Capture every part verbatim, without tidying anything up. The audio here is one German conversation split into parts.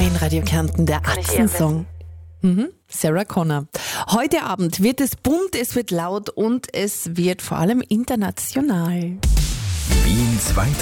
neuen Radio Kärnten, der Achsensong. Mhm. Sarah Connor. Heute Abend wird es bunt, es wird laut und es wird vor allem international. Wien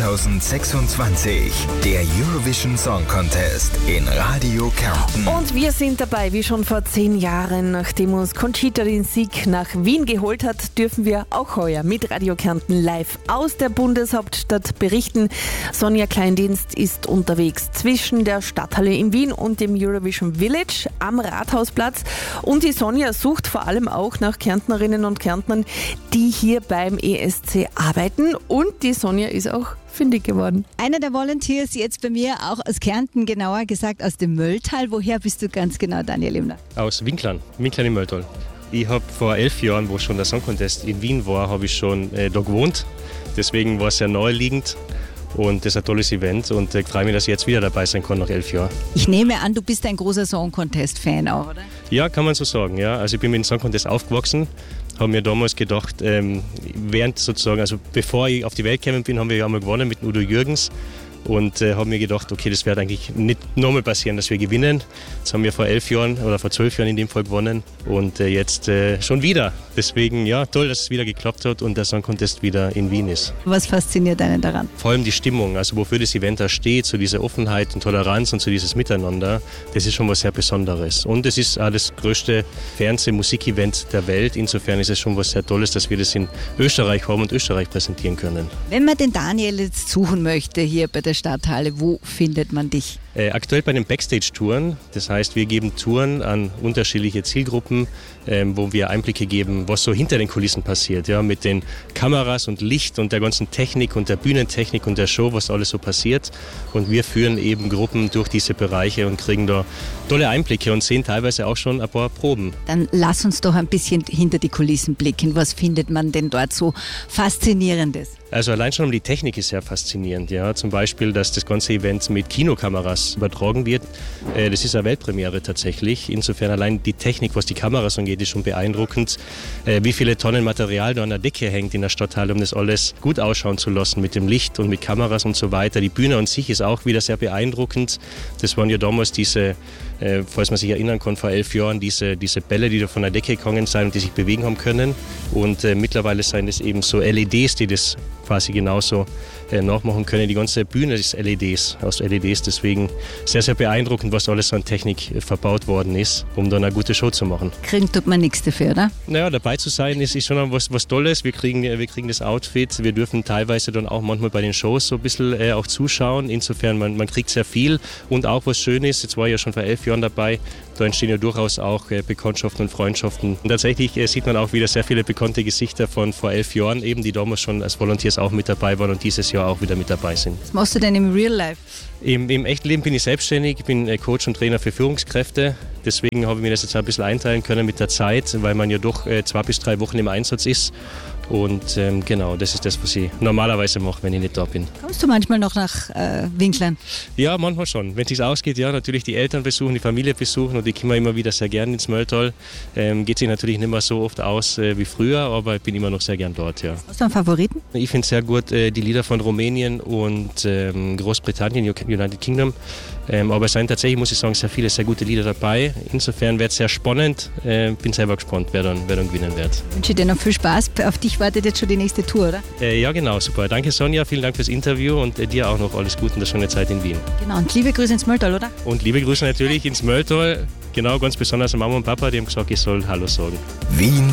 zweitausendsechsundzwanzig, der Eurovision Song Contest in Radio Kärnten. Und wir sind dabei, wie schon vor zehn Jahren, nachdem uns Conchita den Sieg nach Wien geholt hat, dürfen wir auch heuer mit Radio Kärnten live aus der Bundeshauptstadt berichten. Sonja Kleindienst ist unterwegs zwischen der Stadthalle in Wien und dem Eurovision Village am Rathausplatz. Und die Sonja sucht vor allem auch nach Kärntnerinnen und Kärntnern, die hier beim E S C arbeiten. Und die Sonja ist auch fündig geworden. Einer der Volunteers jetzt bei mir, auch aus Kärnten, genauer gesagt aus dem Mölltal. Woher bist du ganz genau, Daniel Imler? Aus Winklern, Winklern im Mölltal. Ich habe vor elf Jahren, wo schon der Song Contest in Wien war, habe ich schon äh, da gewohnt. Deswegen war es sehr naheliegend. Und das ist ein tolles Event und ich freue mich, dass ich jetzt wieder dabei sein kann nach elf Jahren. Ich nehme an, du bist ein großer Song Contest-Fan auch, oder? Ja, kann man so sagen. Ja. Also ich bin mit dem Song Contest aufgewachsen, habe mir damals gedacht, ähm, während sozusagen, also bevor ich auf die Welt gekommen bin, haben wir ja einmal gewonnen mit Udo Jürgens. Und äh, habe mir gedacht, okay, das wird eigentlich nicht nochmal passieren, dass wir gewinnen. Das haben wir vor elf Jahren oder vor zwölf Jahren in dem Fall gewonnen und äh, jetzt äh, schon wieder. Deswegen, ja, toll, dass es wieder geklappt hat und der Song Contest wieder in Wien ist. Was fasziniert einen daran? Vor allem die Stimmung, also wofür das Event da steht, so diese Offenheit und Toleranz und so dieses Miteinander, das ist schon was sehr Besonderes. Und es ist auch das größte Fernseh-Musik-Event der Welt. Insofern ist es schon was sehr Tolles, dass wir das in Österreich haben und Österreich präsentieren können. Wenn man den Daniel jetzt suchen möchte hier bei der Stadthalle, wo findet man dich? Äh, aktuell bei den Backstage-Touren, das heißt, wir geben Touren an unterschiedliche Zielgruppen, ähm, wo wir Einblicke geben, was so hinter den Kulissen passiert, ja, mit den Kameras und Licht und der ganzen Technik und der Bühnentechnik und der Show, was alles so passiert. Und wir führen eben Gruppen durch diese Bereiche und kriegen da tolle Einblicke und sehen teilweise auch schon ein paar Proben. Dann lass uns doch ein bisschen hinter die Kulissen blicken. Was findet man denn dort so Faszinierendes? Also allein schon um die Technik ist sehr faszinierend. Ja. Zum Beispiel, dass das ganze Event mit Kinokameras übertragen wird. Äh, das ist eine Weltpremiere tatsächlich. Insofern allein die Technik, was die Kameras angeht, ist schon beeindruckend. Äh, wie viele Tonnen Material da an der Decke hängt in der Stadthalle, um das alles gut ausschauen zu lassen mit dem Licht und mit Kameras und so weiter. Die Bühne an sich ist auch wieder sehr beeindruckend. Das waren ja damals diese, äh, falls man sich erinnern kann, vor elf Jahren, diese, diese Bälle, die da von der Decke gegangen sind und die sich bewegen haben können. Und äh, mittlerweile sind es eben so L E Ds, die das quasi genauso äh, nachmachen können. Die ganze Bühne ist L E Ds, aus L E Ds, deswegen sehr, sehr beeindruckend, was alles an Technik äh, verbaut worden ist, um dann eine gute Show zu machen. Kriegen tut man nichts dafür, oder? Naja, dabei zu sein ist, ist schon was, was Tolles. Wir kriegen, wir kriegen das Outfit, wir dürfen teilweise dann auch manchmal bei den Shows so ein bisschen äh, auch zuschauen. Insofern, man, man kriegt sehr viel und auch was Schönes, jetzt war ich ja schon vor elf Jahren dabei, da entstehen ja durchaus auch äh, Bekanntschaften und Freundschaften. Und tatsächlich äh, sieht man auch wieder sehr viele bekannte Gesichter von vor elf Jahren, eben die damals schon als Volunteers auch mit dabei waren und dieses Jahr auch wieder mit dabei sind. Was machst du denn im Real Life? Im, Im echten Leben bin ich selbstständig, ich bin Coach und Trainer für Führungskräfte. Deswegen habe ich mir das jetzt ein bisschen einteilen können mit der Zeit, weil man ja doch äh, zwei bis drei Wochen im Einsatz ist. Und ähm, genau, das ist das, was ich normalerweise mache, wenn ich nicht da bin. Kommst du manchmal noch nach äh, Winklern? Ja, manchmal schon. Wenn es sich ausgeht, ja, natürlich die Eltern besuchen, die Familie besuchen und ich komme immer wieder sehr gern ins Mölltal. Ähm, geht sich natürlich nicht mehr so oft aus äh, wie früher, aber ich bin immer noch sehr gern dort, ja. Hast du einen Favoriten? Ich finde sehr gut äh, die Lieder von Rumänien und ähm, Großbritannien, United Kingdom. Ähm, aber es sind tatsächlich, muss ich sagen, sehr viele sehr gute Lieder dabei. Insofern wird es sehr spannend. Äh, bin selber gespannt, wer dann, wer dann gewinnen wird. Ich wünsche dir noch viel Spaß. Auf dich wartet jetzt schon die nächste Tour, oder? Äh, ja, genau, super. Danke Sonja, vielen Dank fürs Interview und äh, dir auch noch alles Gute und eine schöne Zeit in Wien. Genau, und liebe Grüße ins Mölltal, oder? Und liebe Grüße natürlich ins Mölltal. Genau, ganz besonders an Mama und Papa, die haben gesagt, ich soll Hallo sagen. Wien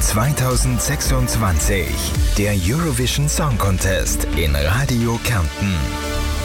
zweitausendsechsundzwanzig, der Eurovision Song Contest in Radio Kärnten.